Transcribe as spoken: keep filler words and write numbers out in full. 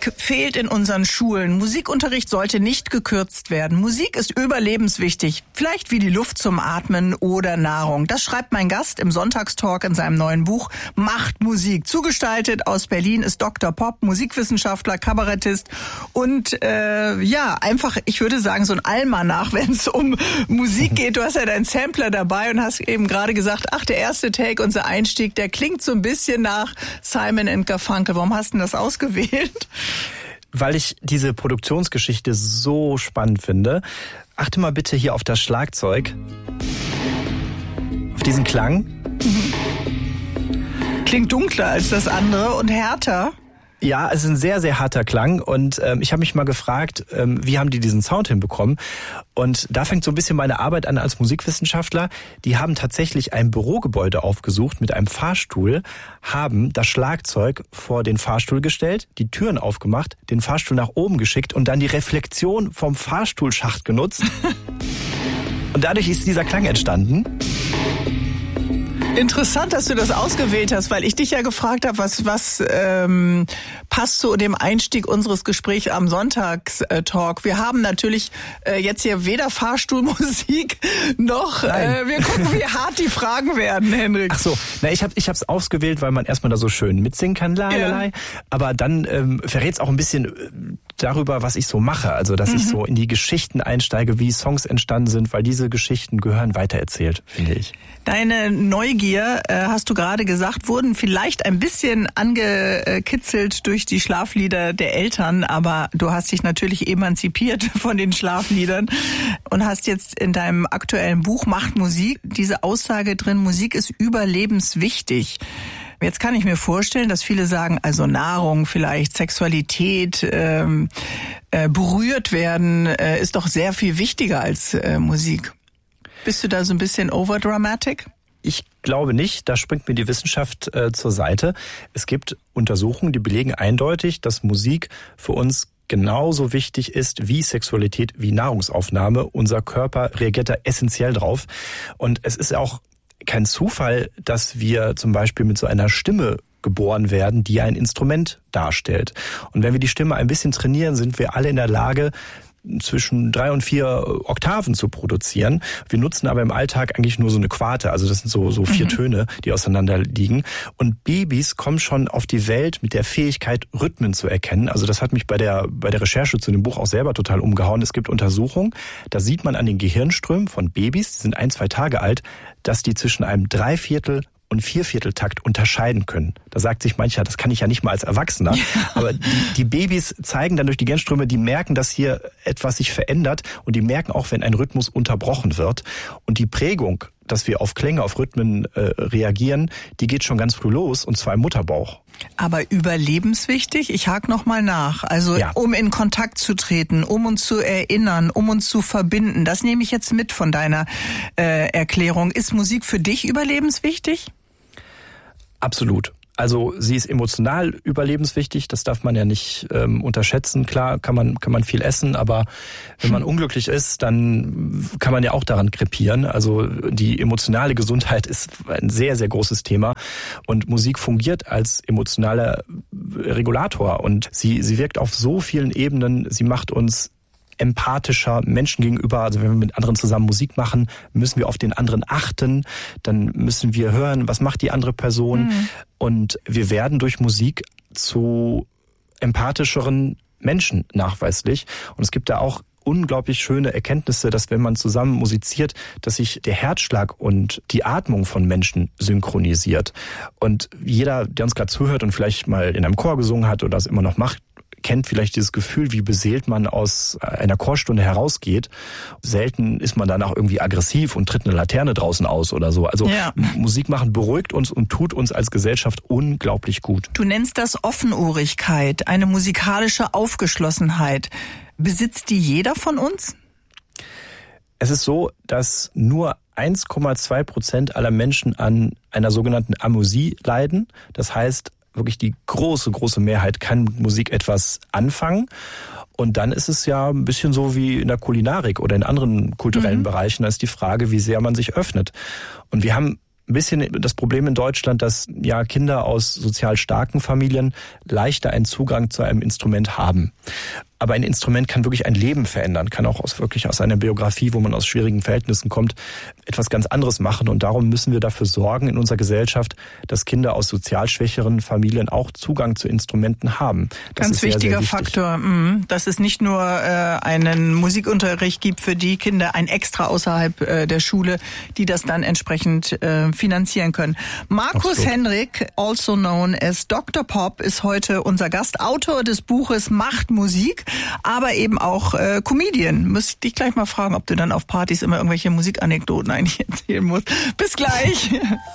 Musik fehlt in unseren Schulen. Musikunterricht sollte nicht gekürzt werden. Musik ist überlebenswichtig. Vielleicht wie die Luft zum Atmen oder Nahrung. Das schreibt mein Gast im Sonntagstalk in seinem neuen Buch Macht Musik. Zugestaltet aus Berlin ist Doktor Pop, Musikwissenschaftler, Kabarettist und äh, ja, einfach, ich würde sagen, so ein Almanach, wenn es um Musik geht. Du hast ja deinen Sampler dabei und hast eben gerade gesagt, ach, der erste Take, unser Einstieg, der klingt so ein bisschen nach Simon and Garfunkel. Warum hast du denn das ausgewählt? Weil ich diese Produktionsgeschichte so spannend finde. Achte mal bitte hier auf das Schlagzeug. Auf diesen Klang. Mhm. Klingt dunkler als das andere und härter. Ja, es ist ein sehr, sehr harter Klang und ähm, ich habe mich mal gefragt, ähm, wie haben die diesen Sound hinbekommen? Und da fängt so ein bisschen meine Arbeit an als Musikwissenschaftler. Die haben tatsächlich ein Bürogebäude aufgesucht mit einem Fahrstuhl, haben das Schlagzeug vor den Fahrstuhl gestellt, die Türen aufgemacht, den Fahrstuhl nach oben geschickt und dann die Reflexion vom Fahrstuhlschacht genutzt. Und dadurch ist dieser Klang entstanden. Interessant, dass du das ausgewählt hast, weil ich dich ja gefragt habe, was was ähm, passt zu dem Einstieg unseres Gesprächs am Sonntagstalk. Wir haben natürlich äh, jetzt hier weder Fahrstuhlmusik noch, äh, wir gucken, wie hart die Fragen werden, Henrik. Ach so, na, ich habe ich hab's ausgewählt, weil man erstmal da so schön mitsingen kann, lalala, ja. Aber dann ähm, verrät's auch ein bisschen darüber, was ich so mache. Also, dass mhm. ich so in die Geschichten einsteige, wie Songs entstanden sind, weil diese Geschichten gehören weitererzählt, finde ich. Deine Neugier, äh, hast du gerade gesagt, wurden vielleicht ein bisschen angekitzelt durch die Schlaflieder der Eltern, aber du hast dich natürlich emanzipiert von den Schlafliedern und hast jetzt in deinem aktuellen Buch Macht Musik diese Aussage drin, Musik ist überlebenswichtig. Jetzt kann ich mir vorstellen, dass viele sagen, also Nahrung, vielleicht Sexualität, ähm, äh, berührt werden, äh, ist doch sehr viel wichtiger als äh, Musik. Bist du da so ein bisschen overdramatic? Ich glaube nicht, da springt mir die Wissenschaft äh, zur Seite. Es gibt Untersuchungen, die belegen eindeutig, dass Musik für uns genauso wichtig ist wie Sexualität, wie Nahrungsaufnahme. Unser Körper reagiert da essentiell drauf. Und es ist auch kein Zufall, dass wir zum Beispiel mit so einer Stimme geboren werden, die ein Instrument darstellt. Und wenn wir die Stimme ein bisschen trainieren, sind wir alle in der Lage, zwischen drei und vier Oktaven zu produzieren. Wir nutzen aber im Alltag eigentlich nur so eine Quarte, also das sind so so vier mhm. Töne, die auseinander liegen. Und Babys kommen schon auf die Welt mit der Fähigkeit, Rhythmen zu erkennen. Also das hat mich bei der bei der Recherche zu dem Buch auch selber total umgehauen. Es gibt Untersuchungen, da sieht man an den Gehirnströmen von Babys, die sind ein, zwei Tage alt, dass die zwischen einem Dreiviertel und Viervierteltakt unterscheiden können. Da sagt sich mancher, das kann ich ja nicht mal als Erwachsener. Ja. Aber die, die Babys zeigen dann durch die Gehirnströme, die merken, dass hier etwas sich verändert und die merken auch, wenn ein Rhythmus unterbrochen wird. Und die Prägung, dass wir auf Klänge, auf Rhythmen äh, reagieren, die geht schon ganz früh los und zwar im Mutterbauch. Aber überlebenswichtig, ich hake noch mal nach, also ja. um in Kontakt zu treten, um uns zu erinnern, um uns zu verbinden, das nehme ich jetzt mit von deiner äh, Erklärung. Ist Musik für dich überlebenswichtig? Absolut. Also sie ist emotional überlebenswichtig, das darf man ja nicht ähm, unterschätzen. Klar kann man kann man viel essen, aber wenn man unglücklich ist, dann kann man ja auch daran krepieren. Also die emotionale Gesundheit ist ein sehr, sehr großes Thema und Musik fungiert als emotionaler Regulator und sie sie wirkt auf so vielen Ebenen. Sie macht uns empathischer Menschen gegenüber. Also wenn wir mit anderen zusammen Musik machen, müssen wir auf den anderen achten. Dann müssen wir hören, was macht die andere Person. Mhm. Und wir werden durch Musik zu empathischeren Menschen nachweislich. Und es gibt da auch unglaublich schöne Erkenntnisse, dass wenn man zusammen musiziert, dass sich der Herzschlag und die Atmung von Menschen synchronisiert. Und jeder, der uns gerade zuhört und vielleicht mal in einem Chor gesungen hat oder das immer noch macht, kennt vielleicht dieses Gefühl, wie beseelt man aus einer Chorstunde herausgeht. Selten ist man danach irgendwie aggressiv und tritt eine Laterne draußen aus oder so. Also ja. Musik machen beruhigt uns und tut uns als Gesellschaft unglaublich gut. Du nennst das Offenohrigkeit, eine musikalische Aufgeschlossenheit. Besitzt die jeder von uns? Es ist so, dass nur eins Komma zwei Prozent aller Menschen an einer sogenannten Amusie leiden. Das heißt, wirklich die große, große Mehrheit kann mit Musik etwas anfangen. Und dann ist es ja ein bisschen so wie in der Kulinarik oder in anderen kulturellen mhm. Bereichen. Da ist die Frage, wie sehr man sich öffnet. Und wir haben ein bisschen das Problem in Deutschland, dass ja Kinder aus sozial starken Familien leichter einen Zugang zu einem Instrument haben. Aber ein Instrument kann wirklich ein Leben verändern, kann auch aus, wirklich aus einer Biografie, wo man aus schwierigen Verhältnissen kommt, etwas ganz anderes machen. Und darum müssen wir dafür sorgen in unserer Gesellschaft, dass Kinder aus sozial schwächeren Familien auch Zugang zu Instrumenten haben. Das ganz ist sehr, wichtiger sehr wichtig. Faktor, dass es nicht nur äh, einen Musikunterricht gibt für die Kinder, ein Extra außerhalb äh, der Schule, die das dann entsprechend äh, finanzieren können. Markus Absolut. Henrik, also known as Doktor Pop, ist heute unser Gast, Autor des Buches Macht Musik, aber eben auch äh, Comedian. Müsste ich dich gleich mal fragen, ob du dann auf Partys immer irgendwelche Musikanekdoten eigentlich erzählen musst. Bis gleich.